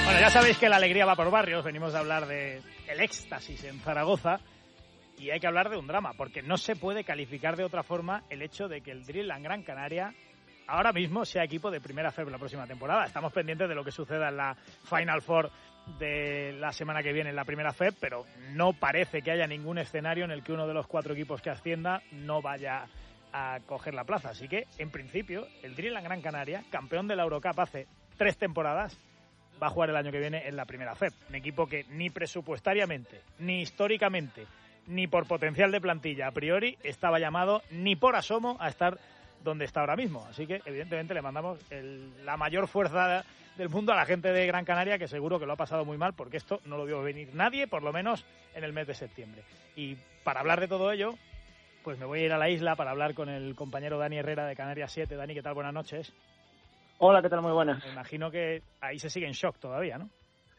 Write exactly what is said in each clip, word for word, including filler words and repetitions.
Bueno, ya sabéis que la alegría va por barrios. Venimos a hablar de el éxtasis en Zaragoza y hay que hablar de un drama, porque no se puede calificar de otra forma el hecho de que el Dreamland Gran Canaria ahora mismo sea equipo de Primera F E B la próxima temporada. Estamos pendientes de lo que suceda en la Final Four de la semana que viene en la Primera F E B, pero no parece que haya ningún escenario en el que uno de los cuatro equipos que ascienda no vaya a coger la plaza. Así que, en principio, el Dreamland Gran Canaria, campeón de la Eurocup hace tres temporadas, va a jugar el año que viene en la Primera F E B. Un equipo que ni presupuestariamente, ni históricamente, ni por potencial de plantilla a priori estaba llamado ni por asomo a estar donde está ahora mismo. Así que, evidentemente, le mandamos el, la mayor fuerza del mundo a la gente de Gran Canaria, que seguro que lo ha pasado muy mal, porque esto no lo vio venir nadie, por lo menos en el mes de septiembre. Y para hablar de todo ello, pues me voy a ir a la isla para hablar con el compañero Dani Herrera de Canarias siete. Dani, ¿qué tal? Buenas noches. Hola, ¿qué tal? Muy buenas. Me imagino que ahí se sigue en shock todavía, ¿no?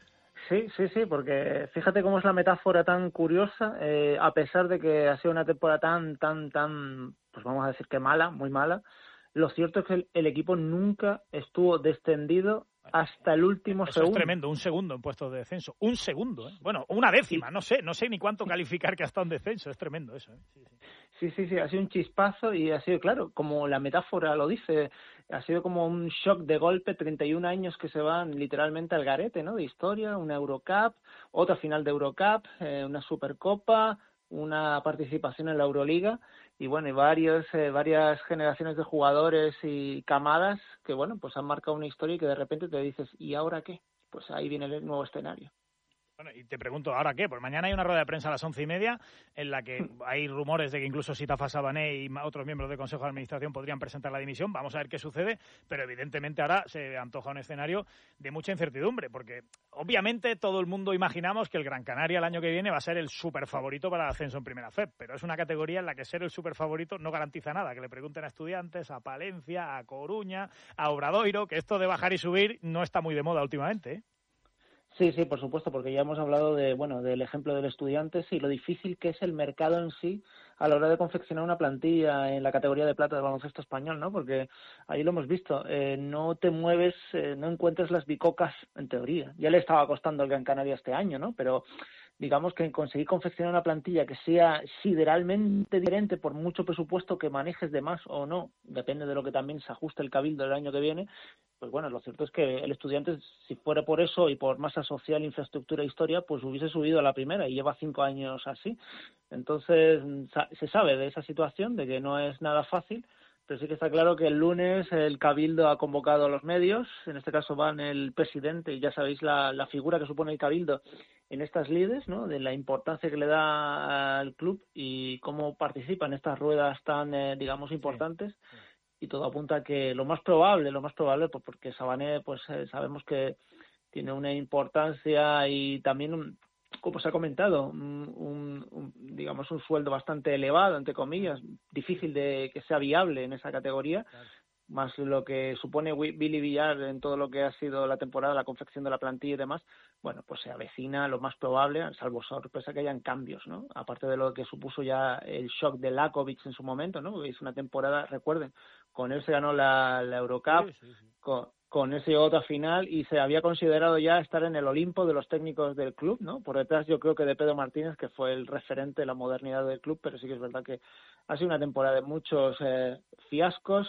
Sí, sí, sí, porque fíjate cómo es la metáfora tan curiosa, eh, a pesar de que ha sido una temporada tan, tan, tan, pues vamos a decir que mala, muy mala. Lo cierto es que el, el equipo nunca estuvo descendido hasta el último Eso segundo. Es tremendo, un segundo en puestos de descenso. Un segundo, ¿eh? Bueno, una décima, no sé, no sé ni cuánto calificar que ha estado en descenso. Es tremendo eso, ¿eh? Sí, sí. Sí, sí, sí, ha sido un chispazo y ha sido, claro, como la metáfora lo dice, ha sido como un shock de golpe, treinta y un años que se van literalmente al garete, ¿no? De historia, una Eurocup, otra final de Eurocup, eh, una Supercopa, una participación en la Euroliga y bueno, y varios, eh, varias generaciones de jugadores y camadas que bueno, pues han marcado una historia y que de repente te dices, ¿y ahora qué? Pues ahí viene el nuevo escenario. Bueno, y te pregunto, ¿ahora qué? Pues mañana hay una rueda de prensa a las once y media en la que hay rumores de que incluso Sitafa Sabané y otros miembros del Consejo de Administración podrían presentar la dimisión. Vamos a ver qué sucede, pero evidentemente ahora se antoja un escenario de mucha incertidumbre, porque obviamente todo el mundo imaginamos que el Gran Canaria el año que viene va a ser el superfavorito para el ascenso en Primera F E B, pero es una categoría en la que ser el superfavorito no garantiza nada. Que le pregunten a Estudiantes, a Palencia, a Coruña, a Obradoiro, que esto de bajar y subir no está muy de moda últimamente, ¿eh? Sí, sí, por supuesto, porque ya hemos hablado de, bueno, del ejemplo del Estudiantes y lo difícil que es el mercado en sí a la hora de confeccionar una plantilla en la categoría de plata del baloncesto español, ¿no? Porque ahí lo hemos visto, eh, no te mueves, eh, no encuentras las bicocas en teoría. Ya le estaba costando el Gran Canaria este año, ¿no? Pero digamos que conseguir confeccionar una plantilla que sea sideralmente diferente por mucho presupuesto que manejes de más o no, depende de lo que también se ajuste el cabildo el año que viene. Pues bueno, lo cierto es que el Estudiante, si fuera por eso y por masa social, infraestructura e historia, pues hubiese subido a la primera y lleva cinco años así. Entonces, se sabe de esa situación, de que no es nada fácil, pero sí que está claro que el lunes el Cabildo ha convocado a los medios, en este caso van el presidente y ya sabéis la, la figura que supone el Cabildo en estas lides, ¿no? De la importancia que le da al club y cómo participa en estas ruedas tan, eh, digamos, importantes. Sí, sí. Y todo apunta a que lo más probable, lo más probable, pues porque Sabané, pues eh, sabemos que tiene una importancia y también, un, como se ha comentado, un, un, un, digamos, un sueldo bastante elevado, entre comillas, difícil de que sea viable en esa categoría, claro. Más lo que supone Billy Villar en todo lo que ha sido la temporada, la confección de la plantilla y demás, bueno, pues se avecina lo más probable, salvo sorpresa que hayan cambios, ¿no? Aparte de lo que supuso ya el shock de Lakovic en su momento, ¿no? Porque es una temporada, recuerden, con él se ganó la, la Eurocup, sí, sí, sí. Con, con ese llegó a otra final y se había considerado ya estar en el Olimpo de los técnicos del club, ¿no? Por detrás yo creo que de Pedro Martínez, que fue el referente de la modernidad del club, pero sí que es verdad que ha sido una temporada de muchos eh, fiascos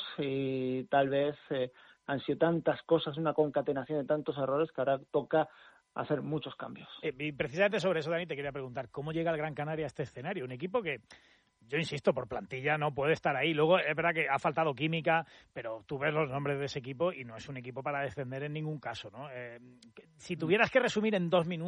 y tal vez eh, han sido tantas cosas, una concatenación de tantos errores que ahora toca hacer muchos cambios. Eh, y precisamente sobre eso, Dani, te quería preguntar, ¿cómo llega el Gran Canaria a este escenario? Un equipo que, yo insisto, por plantilla no puede estar ahí. Luego es verdad que ha faltado química, pero tú ves los nombres de ese equipo y no es un equipo para descender en ningún caso, ¿no? Eh, si tuvieras que resumir en dos minutos